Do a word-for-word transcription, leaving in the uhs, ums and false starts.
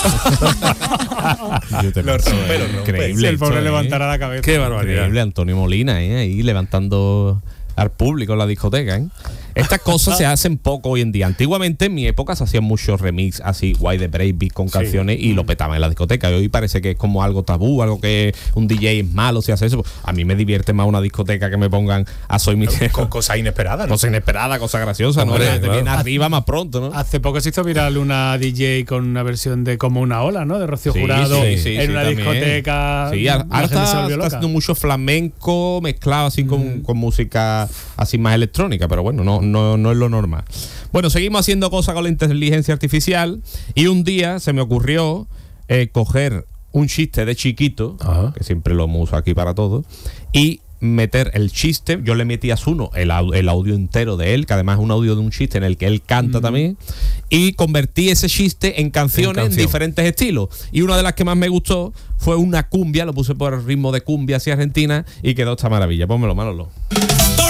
Lo rompe, lo rompe. Increíble. El pobre esto, ¿eh? levantará la cabeza. Qué barbaridad. Increíble, Antonio Molina, ¿eh? Ahí levantando al público en la discoteca, ¿eh? Estas cosas se hacen poco hoy en día. Antiguamente, en mi época, se hacían muchos remix así, guay de breakbeat con canciones y lo petaban en la discoteca. Y hoy parece que es como algo tabú, algo que un D J es malo si hace eso. A mí me divierte más una discoteca que me pongan a Soy Mi Con cosas inesperadas, ¿no? cosa inesperada, cosa graciosa, ¿no? Hombre, Te claro. viene arriba más pronto, ¿no? Hace poco se hizo viral una D J con una versión de Como una ola, ¿no? De Rocío Sí, Jurado sí, sí, en sí, una también. discoteca. Sí, la ahora gente se está, volvió está loca. haciendo mucho flamenco mezclado así con, con música así más electrónica, pero bueno, no, no, no es lo normal. Bueno, seguimos haciendo cosas con la inteligencia artificial y un día se me ocurrió eh, coger un chiste de Chiquito, Ajá. que siempre lo uso aquí para todo, y meter el chiste. Yo le metí a Zuno el, au- el audio entero de él, que además es un audio de un chiste en el que él canta Mm. también, y convertí ese chiste en canciones en, canción. diferentes estilos. Y una de las que más me gustó fue una cumbia, lo puse por el ritmo de cumbia hacia Argentina y quedó esta maravilla. Pónmelo, Manolo.